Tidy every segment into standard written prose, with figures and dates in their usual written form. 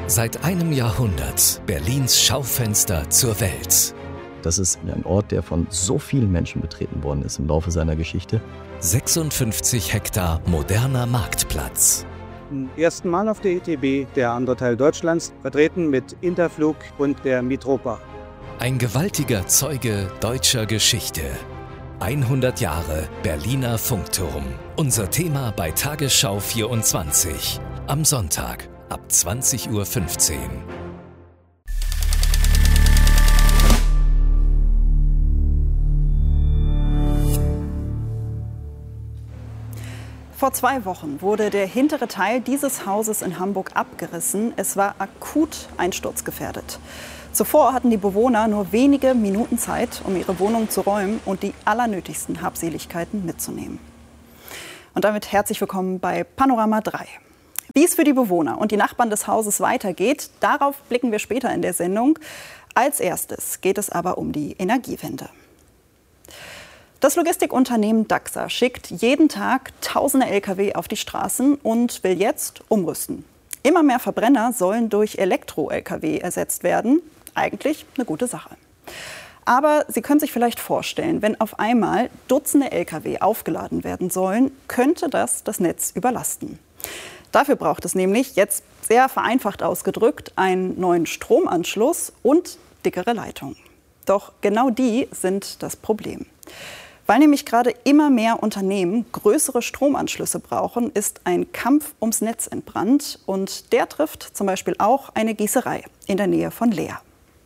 Seit einem Jahrhundert Berlins Schaufenster zur Welt. Das ist ein Ort, der von so vielen Menschen betreten worden ist im Laufe seiner Geschichte. 56 Hektar moderner Marktplatz. Zum ersten Mal auf der ITB, der andere Teil Deutschlands, vertreten mit Interflug und der Mitropa. Ein gewaltiger Zeuge deutscher Geschichte. 100 Jahre Berliner Funkturm. Unser Thema bei Tagesschau 24. Am Sonntag ab 20:15 Uhr. Vor 2 Wochen wurde der hintere Teil dieses Hauses in Hamburg abgerissen. Es war akut einsturzgefährdet. Zuvor hatten die Bewohner nur wenige Minuten Zeit, um ihre Wohnung zu räumen und die allernötigsten Habseligkeiten mitzunehmen. Und damit herzlich willkommen bei Panorama 3. Wie es für die Bewohner und die Nachbarn des Hauses weitergeht, darauf blicken wir später in der Sendung. Als erstes geht es aber um die Energiewende. Das Logistikunternehmen Dachser schickt jeden Tag tausende Lkw auf die Straßen und will jetzt umrüsten. Immer mehr Verbrenner sollen durch Elektro-Lkw ersetzt werden. Eigentlich eine gute Sache. Aber Sie können sich vielleicht vorstellen, wenn auf einmal Dutzende Lkw aufgeladen werden sollen, könnte das Netz überlasten. Dafür braucht es nämlich, jetzt sehr vereinfacht ausgedrückt, einen neuen Stromanschluss und dickere Leitungen. Doch genau die sind das Problem. Weil nämlich gerade immer mehr Unternehmen größere Stromanschlüsse brauchen, ist ein Kampf ums Netz entbrannt. Und der trifft zum Beispiel auch eine Gießerei in der Nähe von Leer.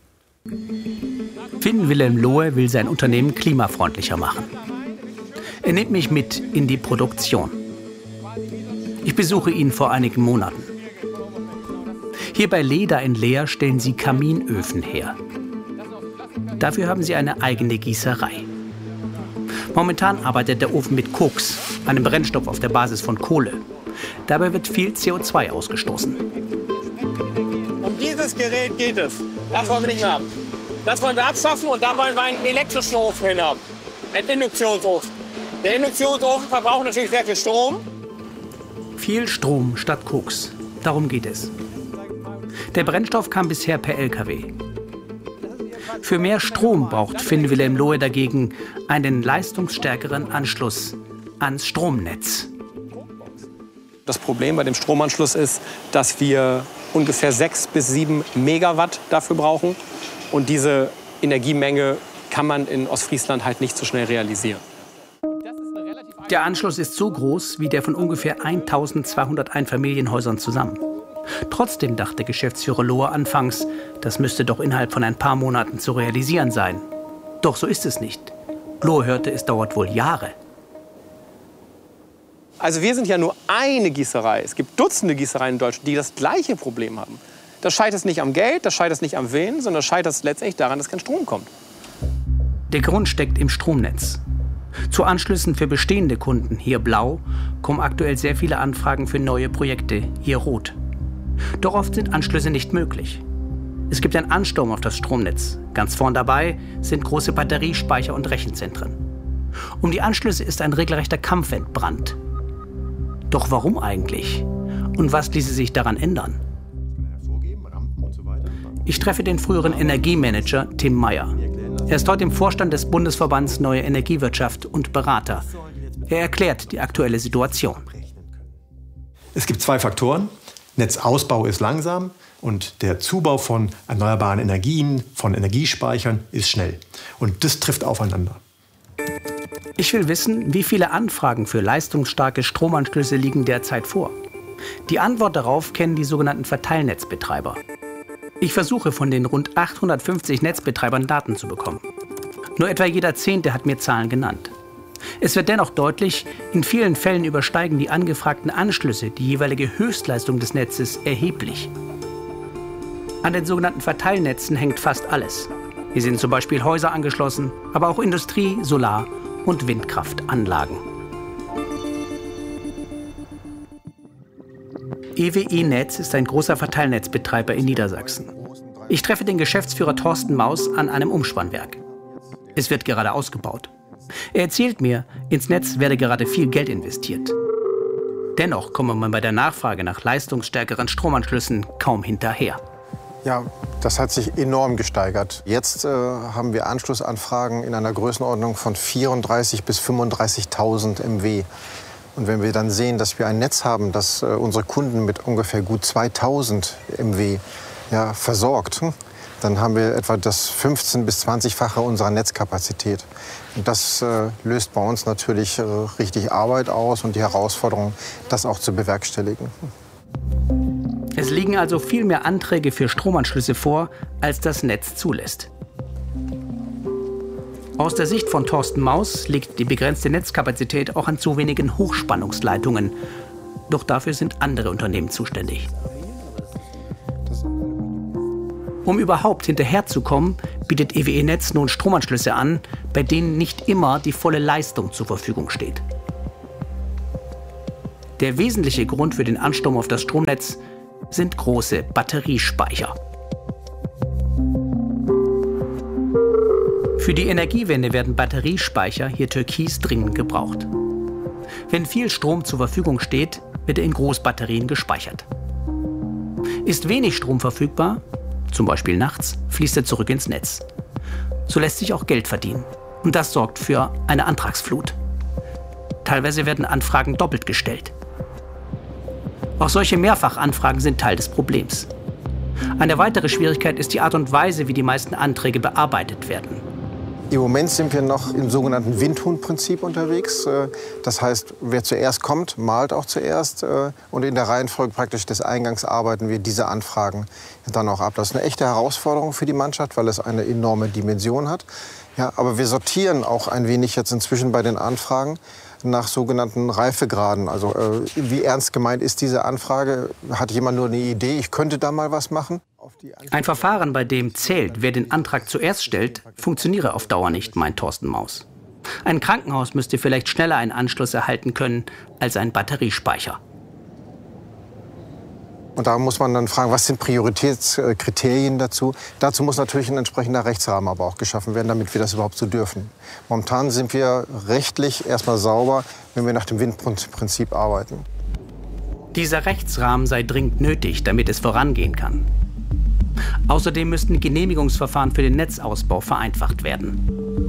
Finn Wilhelm Lohe will sein Unternehmen klimafreundlicher machen. Er nimmt mich mit in die Produktion. Ich besuche ihn vor einigen Monaten. Hier bei Leda in Leer stellen sie Kaminöfen her. Dafür haben sie eine eigene Gießerei. Momentan arbeitet der Ofen mit Koks, einem Brennstoff auf der Basis von Kohle. Dabei wird viel CO2 ausgestoßen. Um dieses Gerät geht es. Das wollen wir nicht mehr haben. Das wollen wir abschaffen und da wollen wir einen elektrischen Ofen hin haben. Ein Induktionsofen. Der Induktionsofen verbraucht natürlich sehr viel Strom. Viel Strom statt Koks. Darum geht es. Der Brennstoff kam bisher per Lkw. Für mehr Strom braucht Finn Wilhelm Lohe dagegen einen leistungsstärkeren Anschluss ans Stromnetz. Das Problem bei dem Stromanschluss ist, dass wir ungefähr 6 bis 7 Megawatt dafür brauchen. Und diese Energiemenge kann man in Ostfriesland halt nicht so schnell realisieren. Der Anschluss ist so groß wie der von ungefähr 1200 Einfamilienhäusern zusammen. Trotzdem dachte Geschäftsführer Lohe anfangs, das müsste doch innerhalb von ein paar Monaten zu realisieren sein. Doch so ist es nicht. Lohe hörte, es dauert wohl Jahre. Also wir sind ja nur eine Gießerei. Es gibt Dutzende Gießereien in Deutschland, die das gleiche Problem haben. Das scheitert nicht am Geld, das scheitert nicht am Willen, sondern das scheitert letztendlich daran, dass kein Strom kommt. Der Grund steckt im Stromnetz. Zu Anschlüssen für bestehende Kunden, hier blau, kommen aktuell sehr viele Anfragen für neue Projekte, hier rot. Doch oft sind Anschlüsse nicht möglich. Es gibt einen Ansturm auf das Stromnetz. Ganz vorn dabei sind große Batteriespeicher und Rechenzentren. Um die Anschlüsse ist ein regelrechter Kampf entbrannt. Doch warum eigentlich? Und was ließe sich daran ändern? Ich treffe den früheren Energiemanager Tim Meyer. Er ist heute im Vorstand des Bundesverbands Neue Energiewirtschaft und Berater. Er erklärt die aktuelle Situation. Es gibt 2 Faktoren. Netzausbau ist langsam und der Zubau von erneuerbaren Energien, von Energiespeichern ist schnell. Und das trifft aufeinander. Ich will wissen, wie viele Anfragen für leistungsstarke Stromanschlüsse liegen derzeit vor. Die Antwort darauf kennen die sogenannten Verteilnetzbetreiber. Ich versuche von den rund 850 Netzbetreibern Daten zu bekommen. Nur etwa jeder 10. hat mir Zahlen genannt. Es wird dennoch deutlich, in vielen Fällen übersteigen die angefragten Anschlüsse die jeweilige Höchstleistung des Netzes erheblich. An den sogenannten Verteilnetzen hängt fast alles. Hier sind zum Beispiel Häuser angeschlossen, aber auch Industrie, Solar- und Windkraftanlagen. EWE Netz ist ein großer Verteilnetzbetreiber in Niedersachsen. Ich treffe den Geschäftsführer Thorsten Maus an einem Umspannwerk. Es wird gerade ausgebaut. Er erzählt mir, ins Netz werde gerade viel Geld investiert. Dennoch komme man bei der Nachfrage nach leistungsstärkeren Stromanschlüssen kaum hinterher. Ja, das hat sich enorm gesteigert. Jetzt haben wir Anschlussanfragen in einer Größenordnung von 34.000 bis 35.000 MW. Und wenn wir dann sehen, dass wir ein Netz haben, das unsere Kunden mit ungefähr gut 2.000 MW versorgt, dann haben wir etwa das 15- bis 20-fache unserer Netzkapazität. Und das löst bei uns natürlich richtig Arbeit aus und die Herausforderung, das auch zu bewerkstelligen. Es liegen also viel mehr Anträge für Stromanschlüsse vor, als das Netz zulässt. Aus der Sicht von Thorsten Maus liegt die begrenzte Netzkapazität auch an zu wenigen Hochspannungsleitungen. Doch dafür sind andere Unternehmen zuständig. Um überhaupt hinterherzukommen, bietet EWE Netz nun Stromanschlüsse an, bei denen nicht immer die volle Leistung zur Verfügung steht. Der wesentliche Grund für den Ansturm auf das Stromnetz sind große Batteriespeicher. Für die Energiewende werden Batteriespeicher, hier Türkis, dringend gebraucht. Wenn viel Strom zur Verfügung steht, wird er in Großbatterien gespeichert. Ist wenig Strom verfügbar, zum Beispiel nachts, fließt er zurück ins Netz. So lässt sich auch Geld verdienen. Und das sorgt für eine Antragsflut. Teilweise werden Anfragen doppelt gestellt. Auch solche Mehrfachanfragen sind Teil des Problems. Eine weitere Schwierigkeit ist die Art und Weise, wie die meisten Anträge bearbeitet werden. Im Moment sind wir noch im sogenannten Windhuhn-Prinzip unterwegs. Das heißt, wer zuerst kommt, malt auch zuerst. Und in der Reihenfolge praktisch des Eingangs arbeiten wir diese Anfragen dann auch ab. Das ist eine echte Herausforderung für die Mannschaft, weil es eine enorme Dimension hat. Ja, aber wir sortieren auch ein wenig jetzt inzwischen bei den Anfragen nach sogenannten Reifegraden. Also wie ernst gemeint ist diese Anfrage? Hat jemand nur eine Idee, ich könnte da mal was machen? Ein Verfahren, bei dem zählt, wer den Antrag zuerst stellt, funktioniere auf Dauer nicht, meint Thorsten Maus. Ein Krankenhaus müsste vielleicht schneller einen Anschluss erhalten können als ein Batteriespeicher. Und da muss man dann fragen, was sind Prioritätskriterien dazu? Dazu muss natürlich ein entsprechender Rechtsrahmen aber auch geschaffen werden, damit wir das überhaupt so dürfen. Momentan sind wir rechtlich erstmal sauber, wenn wir nach dem Windprinzip arbeiten. Dieser Rechtsrahmen sei dringend nötig, damit es vorangehen kann. Außerdem müssten Genehmigungsverfahren für den Netzausbau vereinfacht werden.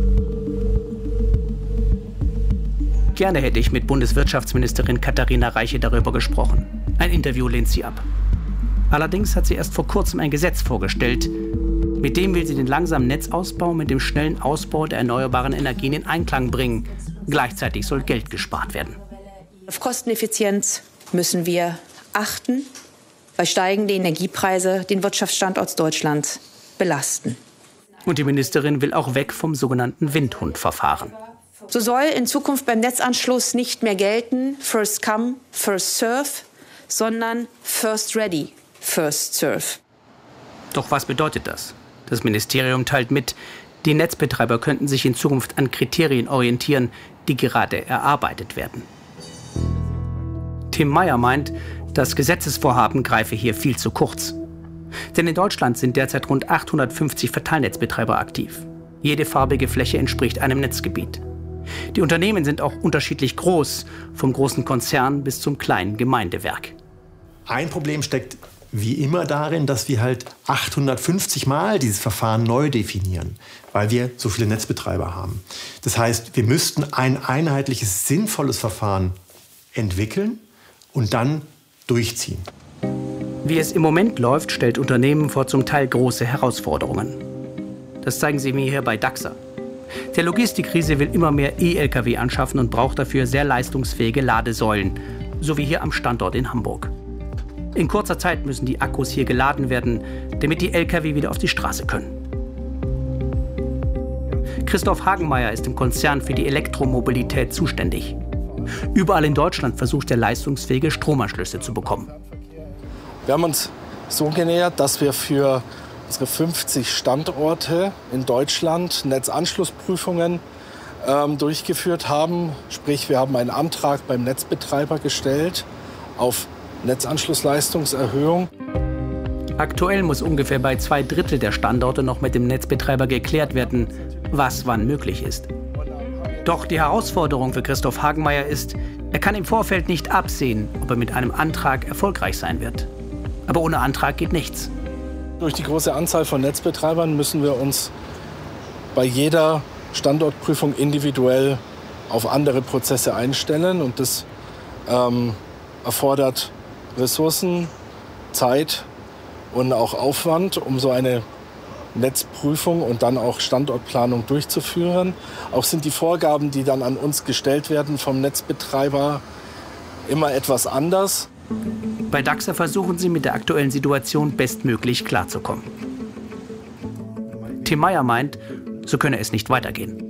Gerne hätte ich mit Bundeswirtschaftsministerin Katharina Reiche darüber gesprochen. Ein Interview lehnt sie ab. Allerdings hat sie erst vor kurzem ein Gesetz vorgestellt. Mit dem will sie den langsamen Netzausbau mit dem schnellen Ausbau der erneuerbaren Energien in Einklang bringen. Gleichzeitig soll Geld gespart werden. Auf Kosteneffizienz müssen wir achten, weil steigende Energiepreise den Wirtschaftsstandort Deutschland belasten. Und die Ministerin will auch weg vom sogenannten Windhund-Verfahren. So soll in Zukunft beim Netzanschluss nicht mehr gelten First come, first serve, sondern First ready, first serve. Doch was bedeutet das? Das Ministerium teilt mit, die Netzbetreiber könnten sich in Zukunft an Kriterien orientieren, die gerade erarbeitet werden. Tim Meyer meint, das Gesetzesvorhaben greife hier viel zu kurz. Denn in Deutschland sind derzeit rund 850 Verteilnetzbetreiber aktiv. Jede farbige Fläche entspricht einem Netzgebiet. Die Unternehmen sind auch unterschiedlich groß, vom großen Konzern bis zum kleinen Gemeindewerk. Ein Problem steckt wie immer darin, dass wir halt 850 Mal dieses Verfahren neu definieren, weil wir so viele Netzbetreiber haben. Das heißt, wir müssten ein einheitliches, sinnvolles Verfahren entwickeln und dann durchziehen. Wie es im Moment läuft, stellt Unternehmen vor zum Teil große Herausforderungen. Das zeigen sie mir hier bei Dachser. Der Logistikriese will immer mehr E-Lkw anschaffen und braucht dafür sehr leistungsfähige Ladesäulen, so wie hier am Standort in Hamburg. In kurzer Zeit müssen die Akkus hier geladen werden, damit die Lkw wieder auf die Straße können. Christoph Hagenmeier ist im Konzern für die Elektromobilität zuständig. Überall in Deutschland versucht er, leistungsfähige Stromanschlüsse zu bekommen. Wir haben uns so genähert, dass wir für unsere 50 Standorte in Deutschland Netzanschlussprüfungen durchgeführt haben. Sprich, wir haben einen Antrag beim Netzbetreiber gestellt auf Netzanschlussleistungserhöhung. Aktuell muss ungefähr bei 2/3 der Standorte noch mit dem Netzbetreiber geklärt werden, was wann möglich ist. Doch die Herausforderung für Christoph Hagenmeier ist, er kann im Vorfeld nicht absehen, ob er mit einem Antrag erfolgreich sein wird. Aber ohne Antrag geht nichts. Durch die große Anzahl von Netzbetreibern müssen wir uns bei jeder Standortprüfung individuell auf andere Prozesse einstellen. Und das erfordert Ressourcen, Zeit und auch Aufwand, um so eine Netzprüfung und dann auch Standortplanung durchzuführen. Auch sind die Vorgaben, die dann an uns gestellt werden vom Netzbetreiber, immer etwas anders. Bei Dachser versuchen sie mit der aktuellen Situation bestmöglich klarzukommen. Tim Meyer meint, so könne es nicht weitergehen.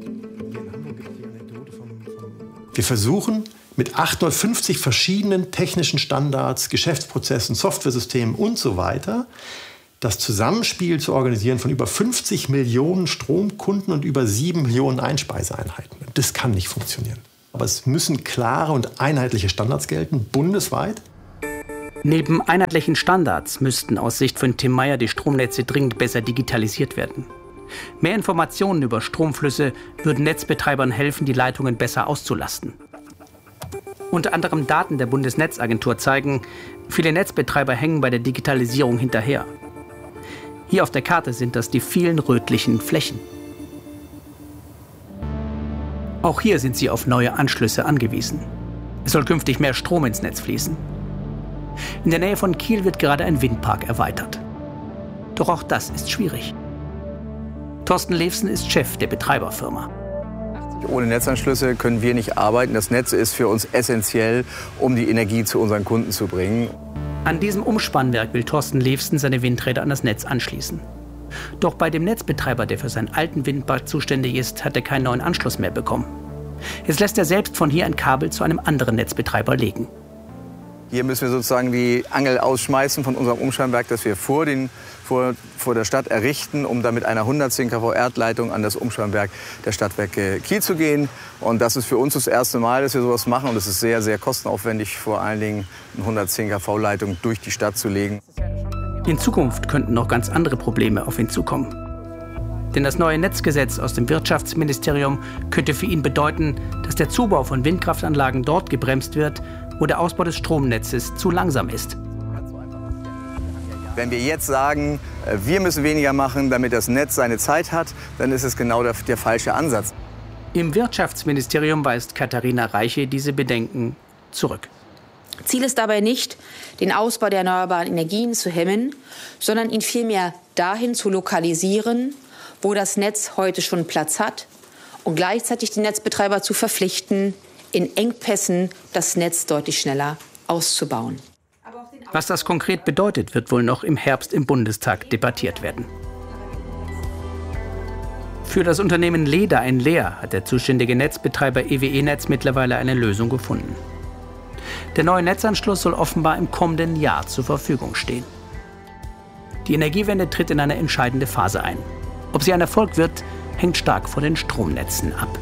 Wir versuchen mit 850 verschiedenen technischen Standards, Geschäftsprozessen, Softwaresystemen und so weiter das Zusammenspiel zu organisieren von über 50 Millionen Stromkunden und über 7 Millionen Einspeiseeinheiten. Das kann nicht funktionieren. Aber es müssen klare und einheitliche Standards gelten, bundesweit. Neben einheitlichen Standards müssten aus Sicht von Tim Meyer die Stromnetze dringend besser digitalisiert werden. Mehr Informationen über Stromflüsse würden Netzbetreibern helfen, die Leitungen besser auszulasten. Unter anderem Daten der Bundesnetzagentur zeigen, viele Netzbetreiber hängen bei der Digitalisierung hinterher. Hier auf der Karte sind das die vielen rötlichen Flächen. Auch hier sind sie auf neue Anschlüsse angewiesen. Es soll künftig mehr Strom ins Netz fließen. In der Nähe von Kiel wird gerade ein Windpark erweitert. Doch auch das ist schwierig. Thorsten Levsen ist Chef der Betreiberfirma. Ohne Netzanschlüsse können wir nicht arbeiten. Das Netz ist für uns essentiell, um die Energie zu unseren Kunden zu bringen. An diesem Umspannwerk will Thorsten Levsen seine Windräder an das Netz anschließen. Doch bei dem Netzbetreiber, der für seinen alten Windpark zuständig ist, hat er keinen neuen Anschluss mehr bekommen. Jetzt lässt er selbst von hier ein Kabel zu einem anderen Netzbetreiber legen. Hier müssen wir sozusagen die Angel ausschmeißen von unserem Umspannwerk, das wir vor der Stadt errichten, um dann mit einer 110 kV Erdleitung an das Umspannwerk der Stadtwerke Kiel zu gehen. Und das ist für uns das erste Mal, dass wir sowas machen. Und es ist sehr, sehr kostenaufwendig, vor allen Dingen eine 110 kV Leitung durch die Stadt zu legen. In Zukunft könnten noch ganz andere Probleme auf ihn zukommen. Denn das neue Netzgesetz aus dem Wirtschaftsministerium könnte für ihn bedeuten, dass der Zubau von Windkraftanlagen dort gebremst wird, wo der Ausbau des Stromnetzes zu langsam ist. Wenn wir jetzt sagen, wir müssen weniger machen, damit das Netz seine Zeit hat, dann ist es genau der falsche Ansatz. Im Wirtschaftsministerium weist Katharina Reiche diese Bedenken zurück. Ziel ist dabei nicht, den Ausbau der erneuerbaren Energien zu hemmen, sondern ihn vielmehr dahin zu lokalisieren, wo das Netz heute schon Platz hat, und gleichzeitig die Netzbetreiber zu verpflichten, in Engpässen das Netz deutlich schneller auszubauen. Was das konkret bedeutet, wird wohl noch im Herbst im Bundestag debattiert werden. Für das Unternehmen Leda in Leer hat der zuständige Netzbetreiber EWE Netz mittlerweile eine Lösung gefunden. Der neue Netzanschluss soll offenbar im kommenden Jahr zur Verfügung stehen. Die Energiewende tritt in eine entscheidende Phase ein. Ob sie ein Erfolg wird, hängt stark von den Stromnetzen ab.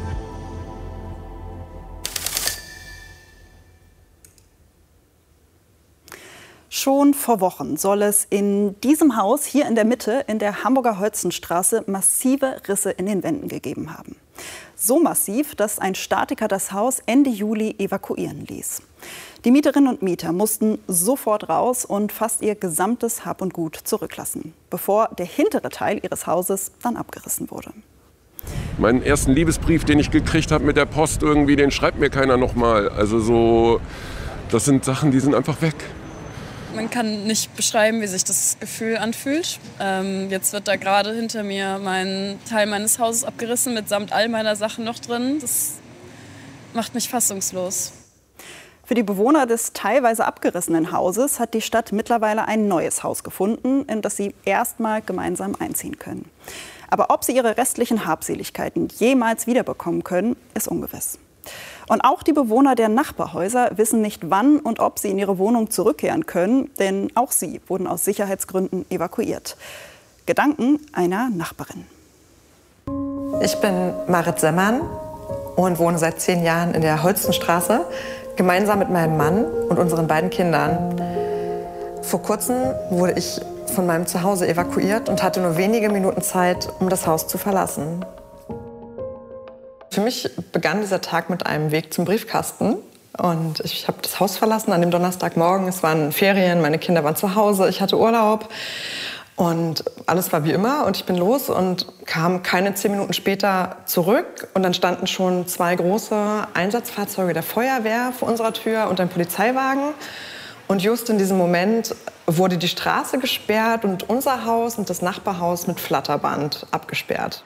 Schon vor Wochen soll es in diesem Haus hier in der Mitte in der Hamburger Holzenstraße massive Risse in den Wänden gegeben haben. So massiv, dass ein Statiker das Haus Ende Juli evakuieren ließ. Die Mieterinnen und Mieter mussten sofort raus und fast ihr gesamtes Hab und Gut zurücklassen, bevor der hintere Teil ihres Hauses dann abgerissen wurde. Meinen ersten Liebesbrief, den ich gekriegt habe mit der Post irgendwie, den schreibt mir keiner nochmal. Also so, das sind Sachen, die sind einfach weg. Man kann nicht beschreiben, wie sich das Gefühl anfühlt. Jetzt wird da gerade hinter mir mein Teil meines Hauses abgerissen, mitsamt all meiner Sachen noch drin. Das macht mich fassungslos. Für die Bewohner des teilweise abgerissenen Hauses hat die Stadt mittlerweile ein neues Haus gefunden, in das sie erstmal gemeinsam einziehen können. Aber ob sie ihre restlichen Habseligkeiten jemals wiederbekommen können, ist ungewiss. Und auch die Bewohner der Nachbarhäuser wissen nicht, wann und ob sie in ihre Wohnung zurückkehren können, denn auch sie wurden aus Sicherheitsgründen evakuiert. Gedanken einer Nachbarin. Ich bin Marit Semmern und wohne seit 10 Jahren in der Holzenstraße, gemeinsam mit meinem Mann und unseren beiden Kindern. Vor kurzem wurde ich von meinem Zuhause evakuiert und hatte nur wenige Minuten Zeit, um das Haus zu verlassen. Für mich begann dieser Tag mit einem Weg zum Briefkasten, Und ich habe das Haus verlassen an dem Donnerstagmorgen. Es waren Ferien, meine Kinder waren zu Hause, ich hatte Urlaub. Und alles war wie immer und ich bin los und kam keine 10 Minuten später zurück. Und dann standen schon 2 große Einsatzfahrzeuge der Feuerwehr vor unserer Tür und ein Polizeiwagen. Und just in diesem Moment wurde die Straße gesperrt und unser Haus und das Nachbarhaus mit Flatterband abgesperrt.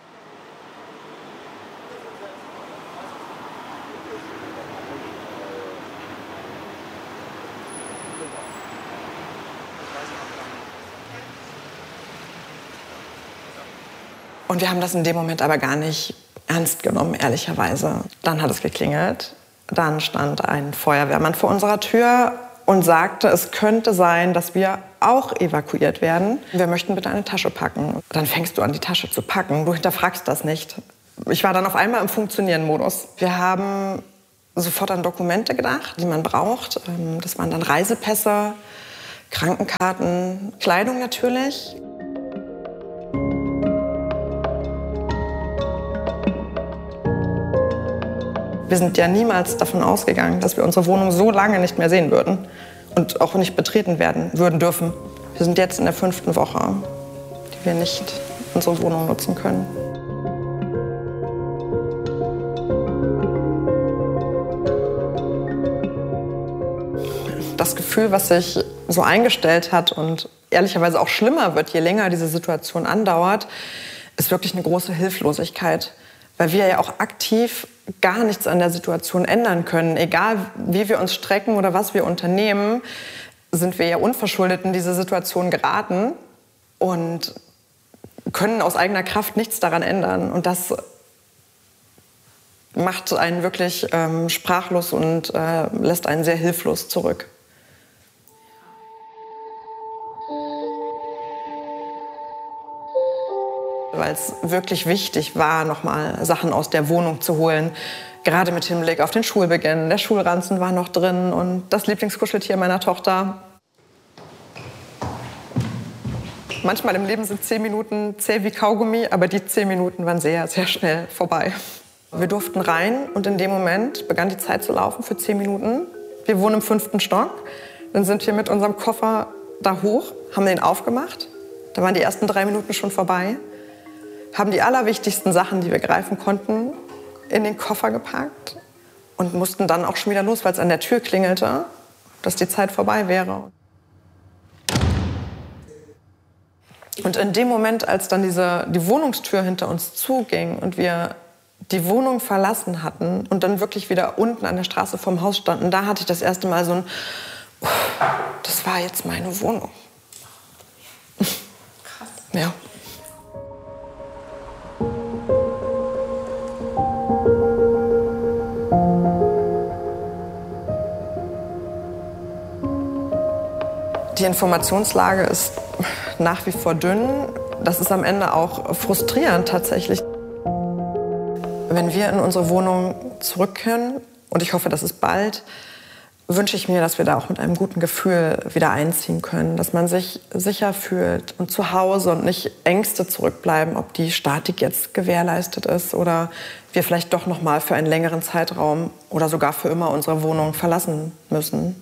Und wir haben das in dem Moment aber gar nicht ernst genommen, ehrlicherweise. Dann hat es geklingelt. Dann stand ein Feuerwehrmann vor unserer Tür und sagte, es könnte sein, dass wir auch evakuiert werden. Wir möchten bitte eine Tasche packen. Dann fängst du an, die Tasche zu packen. Du hinterfragst das nicht. Ich war dann auf einmal im Funktionieren-Modus. Wir haben sofort an Dokumente gedacht, die man braucht. Das waren dann Reisepässe, Krankenkarten, Kleidung natürlich. Wir sind ja niemals davon ausgegangen, dass wir unsere Wohnung so lange nicht mehr sehen würden und auch nicht betreten würden dürfen. Wir sind jetzt in der 5. Woche, die wir nicht unsere Wohnung nutzen können. Das Gefühl, was sich so eingestellt hat und ehrlicherweise auch schlimmer wird, je länger diese Situation andauert, ist wirklich eine große Hilflosigkeit. Weil wir ja auch aktiv gar nichts an der Situation ändern können. Egal, wie wir uns strecken oder was wir unternehmen, sind wir ja unverschuldet in diese Situation geraten und können aus eigener Kraft nichts daran ändern. Und das macht einen wirklich sprachlos und lässt einen sehr hilflos zurück. Weil es wirklich wichtig war, nochmal Sachen aus der Wohnung zu holen. Gerade mit Hinblick auf den Schulbeginn. Der Schulranzen war noch drin und das Lieblingskuscheltier meiner Tochter. Manchmal im Leben sind 10 Minuten zäh wie Kaugummi, aber die 10 Minuten waren sehr, sehr schnell vorbei. Wir durften rein und in dem Moment begann die Zeit zu laufen für 10 Minuten. Wir wohnen im 5. Stock. Dann sind wir mit unserem Koffer da hoch, haben den aufgemacht. Da waren die ersten 3 Minuten schon vorbei. Haben die allerwichtigsten Sachen, die wir greifen konnten, in den Koffer gepackt und mussten dann auch schon wieder los, weil es an der Tür klingelte, dass die Zeit vorbei wäre. Und in dem Moment, als dann die Wohnungstür hinter uns zuging und wir die Wohnung verlassen hatten und dann wirklich wieder unten an der Straße vorm Haus standen, da hatte ich das erste Mal so ein, das war jetzt meine Wohnung. Krass. Ja. Die Informationslage ist nach wie vor dünn. Das ist am Ende auch frustrierend tatsächlich. Wenn wir in unsere Wohnung zurück können, und ich hoffe, das ist bald, wünsche ich mir, dass wir da auch mit einem guten Gefühl wieder einziehen können. Dass man sich sicher fühlt und zu Hause und nicht Ängste zurückbleiben, ob die Statik jetzt gewährleistet ist oder wir vielleicht doch noch mal für einen längeren Zeitraum oder sogar für immer unsere Wohnung verlassen müssen.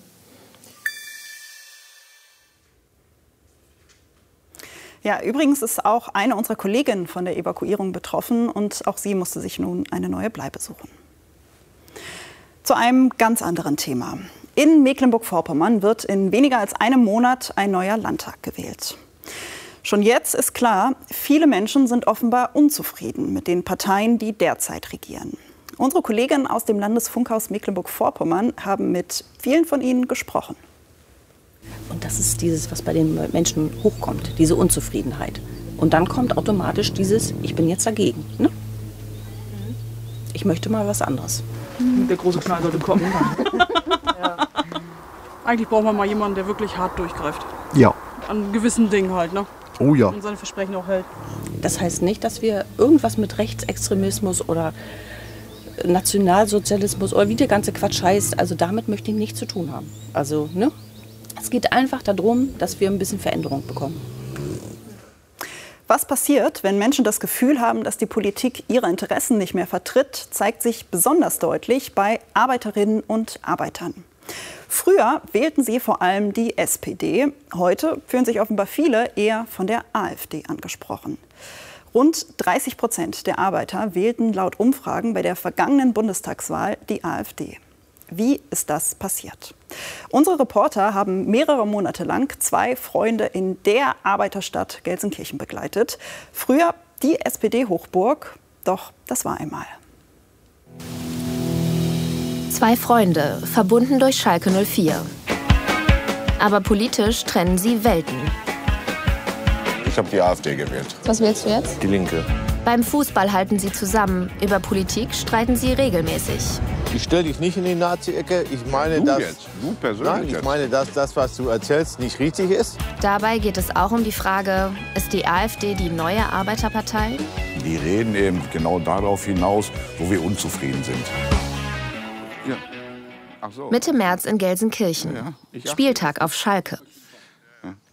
Ja, übrigens ist auch eine unserer Kolleginnen von der Evakuierung betroffen und auch sie musste sich nun eine neue Bleibe suchen. Zu einem ganz anderen Thema. In Mecklenburg-Vorpommern wird in weniger als einem Monat ein neuer Landtag gewählt. Schon jetzt ist klar, viele Menschen sind offenbar unzufrieden mit den Parteien, die derzeit regieren. Unsere Kolleginnen aus dem Landesfunkhaus Mecklenburg-Vorpommern haben mit vielen von ihnen gesprochen. Und das ist dieses, was bei den Menschen hochkommt, diese Unzufriedenheit. Und dann kommt automatisch dieses, ich bin jetzt dagegen. Ne? Ich möchte mal was anderes. Der große Knall sollte kommen. Ja. Eigentlich braucht man mal jemanden, der wirklich hart durchgreift. Ja. An gewissen Dingen halt, ne? Oh ja. Und seine Versprechen auch hält. Das heißt nicht, dass wir irgendwas mit Rechtsextremismus oder Nationalsozialismus oder wie der ganze Quatsch heißt, also damit möchte ich nichts zu tun haben. Also, ne? Es geht einfach darum, dass wir ein bisschen Veränderung bekommen. Was passiert, wenn Menschen das Gefühl haben, dass die Politik ihre Interessen nicht mehr vertritt, zeigt sich besonders deutlich bei Arbeiterinnen und Arbeitern. Früher wählten sie vor allem die SPD. Heute fühlen sich offenbar viele eher von der AfD angesprochen. Rund 30% der Arbeiter wählten laut Umfragen bei der vergangenen Bundestagswahl die AfD. Wie ist das passiert? Unsere Reporter haben mehrere Monate lang 2 Freunde in der Arbeiterstadt Gelsenkirchen begleitet. Früher die SPD-Hochburg, doch das war einmal. 2 Freunde, verbunden durch Schalke 04. Aber politisch trennen sie Welten. Ich habe die AfD gewählt. Was wählst du jetzt? Die Linke. Beim Fußball halten sie zusammen. Über Politik streiten sie regelmäßig. Ich stelle dich nicht in die Nazi-Ecke. Ich meine, Du persönlich nein, ich jetzt? meine, dass das, was du erzählst, nicht richtig ist. Dabei geht es auch um die Frage, ist die AfD die neue Arbeiterpartei? Die reden eben genau darauf hinaus, wo wir unzufrieden sind. Ja. Ach so. Mitte März in Gelsenkirchen. Ja, ich achte. Spieltag auf Schalke.